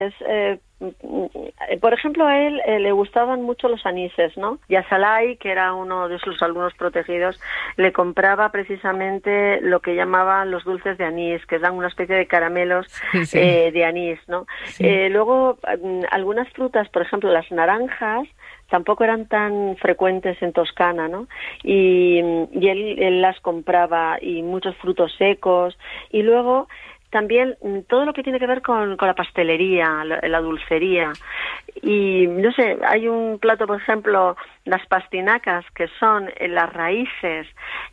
Por ejemplo, a él le gustaban mucho los anises, ¿no? Y a Salai, que era uno de sus alumnos protegidos, le compraba precisamente lo que llamaban los dulces de anís, que eran una especie de caramelos de anís, ¿no? Sí. Luego, algunas frutas, por ejemplo, las naranjas, tampoco eran tan frecuentes en Toscana, ¿no? Y él las compraba, y muchos frutos secos, y luego también todo lo que tiene que ver con la pastelería, la dulcería. Y no sé, hay un plato, por ejemplo, las pastinacas, que son las raíces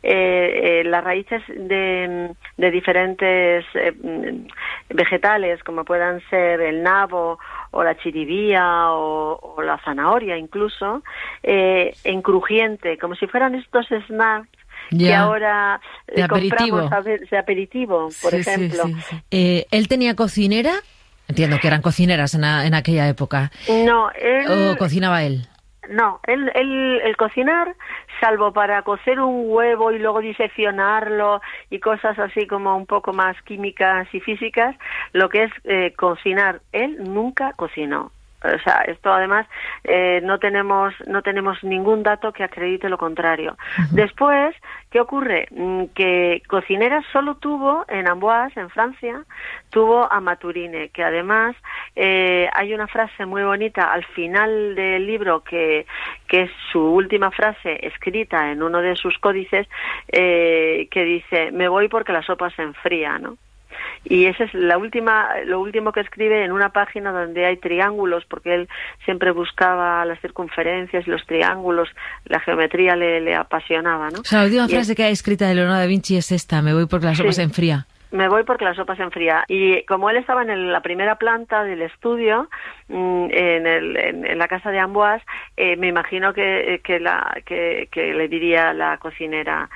de diferentes vegetales, como puedan ser el nabo o la chiribía o la zanahoria incluso, en crujiente, como si fueran estos snacks que ahora compramos de aperitivo, por ejemplo. Sí. ¿Él tenía cocinera? Entiendo que eran cocineras en aquella época. No, ¿O cocinaba él? No, el cocinar, salvo para cocer un huevo y luego diseccionarlo y cosas así como un poco más químicas y físicas, lo que es cocinar, él nunca cocinó. O sea, esto además no tenemos ningún dato que acredite lo contrario. Uh-huh. Después, ¿qué ocurre? Que cocinera solo tuvo en Amboise, en Francia, tuvo a Maturine, que además hay una frase muy bonita al final del libro que es su última frase escrita en uno de sus códices, que dice: me voy porque la sopa se enfría, ¿no? Y esa es lo último que escribe en una página donde hay triángulos, porque él siempre buscaba las circunferencias y los triángulos, la geometría le apasionaba, ¿no? O sea, la última frase que hay escrita de Leonardo da Vinci es esta: me voy porque la sopa se enfría. Me voy porque la sopa se enfría. Y como él estaba en la primera planta del estudio, en la casa de Amboise, me imagino que le diría la cocinera: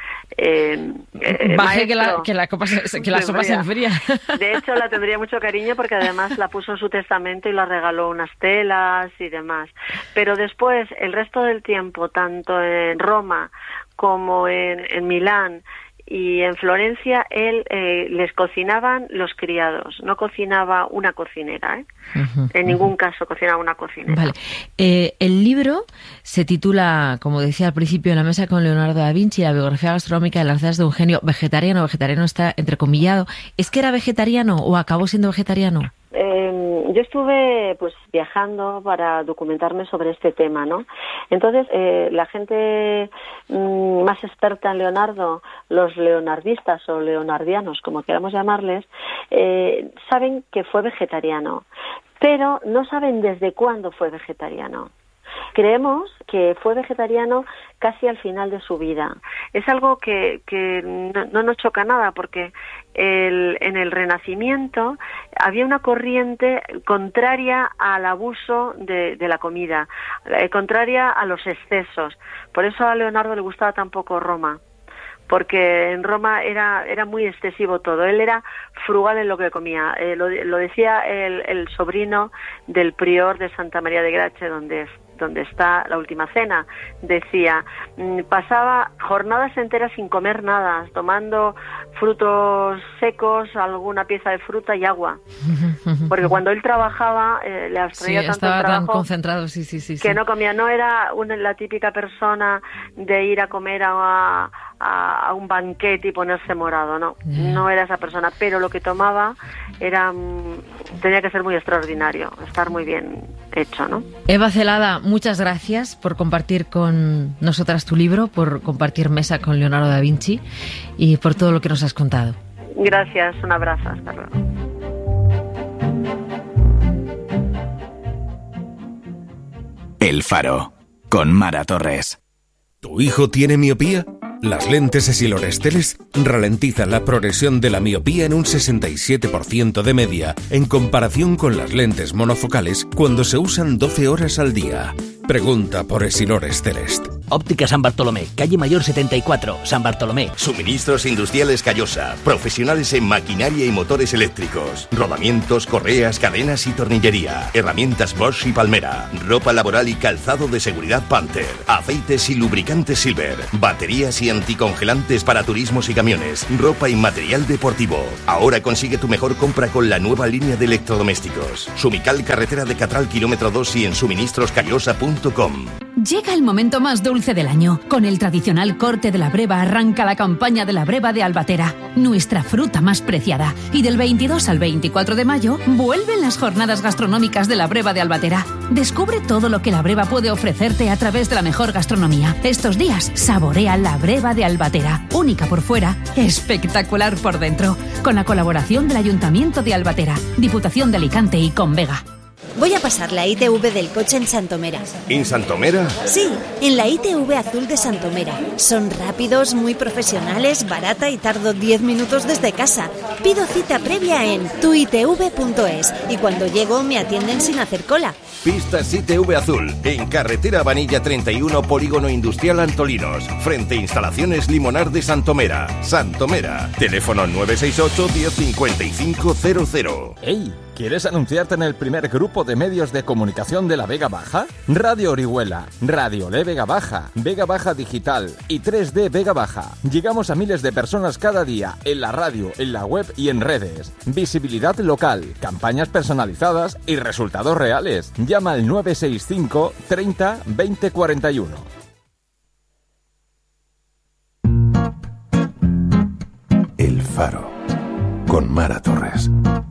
baje que la sopa se enfría. De hecho, la tendría mucho cariño porque además la puso en su testamento y la regaló unas telas y demás. Pero después, el resto del tiempo, tanto en Roma como en Milán y en Florencia, él les cocinaban los criados, no cocinaba una cocinera, ¿eh? Uh-huh, en ningún caso cocinaba una cocinera. Vale. El libro se titula, como decía al principio, En la mesa con Leonardo da Vinci, la biografía gastronómica de las recetas de un genio vegetariano. Vegetariano está entrecomillado. ¿Es que era vegetariano o acabó siendo vegetariano? Yo estuve viajando para documentarme sobre este tema, ¿no? Entonces, la gente más experta en Leonardo, los leonardistas o leonardianos, como queramos llamarles, saben que fue vegetariano, pero no saben desde cuándo fue vegetariano. Creemos que fue vegetariano casi al final de su vida. Es algo que no nos choca nada, porque en el Renacimiento había una corriente contraria al abuso de la comida, contraria a los excesos. Por eso a Leonardo le gustaba tan poco Roma, porque en Roma era muy excesivo todo. Él era frugal en lo que comía. Lo decía el sobrino del prior de Santa María de Grace, donde está la Última Cena. Decía: pasaba jornadas enteras sin comer nada, tomando frutos secos, alguna pieza de fruta y agua, porque cuando él trabajaba le abstraía tanto estaba el trabajo, tan concentrado, que no comía. No era la típica persona de ir a comer a un banquete y ponerse morado, no era esa persona, pero lo que tomaba tenía que ser muy extraordinario, estar muy bien hecho, ¿no? Eva Celada, muchas gracias por compartir con nosotras tu libro, por compartir mesa con Leonardo da Vinci y por todo lo que nos has contado. Gracias, un abrazo, hasta luego. El Faro, con Mara Torres. ¿Tu hijo tiene miopía? Las lentes Essilor Esteles ralentizan la progresión de la miopía en un 67% de media, en comparación con las lentes monofocales cuando se usan 12 horas al día. Pregunta por Essilor Esteles. Óptica San Bartolomé, calle Mayor 74, San Bartolomé. Suministros Industriales Callosa, profesionales en maquinaria y motores eléctricos, rodamientos, correas, cadenas y tornillería, herramientas Bosch y Palmera, ropa laboral y calzado de seguridad Panther, aceites y lubricantes Silver, baterías y anticongelantes para turismos y camiones, ropa y material deportivo. Ahora consigue tu mejor compra con la nueva línea de electrodomésticos. Sumical, carretera de Catral, kilómetro 2 y en suministroscallosa.com. Llega el momento más dulce del año. Con el tradicional corte de la breva arranca la campaña de la breva de Albatera, nuestra fruta más preciada. Y del 22 al 24 de mayo vuelven las jornadas gastronómicas de la breva de Albatera. Descubre todo lo que la breva puede ofrecerte a través de la mejor gastronomía. Estos días saborea la breva de Albatera, única por fuera, espectacular por dentro. Con la colaboración del Ayuntamiento de Albatera, Diputación de Alicante y Convega. Voy a pasar la ITV del coche en Santomera. ¿En Santomera? Sí, en la ITV azul de Santomera. Son rápidos, muy profesionales, barata y tardo 10 minutos desde casa. Pido cita previa en tuitv.es y cuando llego me atienden sin hacer cola. Pistas ITV Azul, en carretera Vanilla 31, Polígono Industrial Antolinos, frente a Instalaciones Limonar de Santomera. Santomera, teléfono 968 1055 00. ¡Ey! ¿Quieres anunciarte en el primer grupo de medios de comunicación de la Vega Baja? Radio Orihuela, Radio Le Vega Baja, Vega Baja Digital y 3D Vega Baja. Llegamos a miles de personas cada día, en la radio, en la web y en redes. Visibilidad local, campañas personalizadas y resultados reales. Llama al 965 30 20 41. El Faro, con Mara Torres.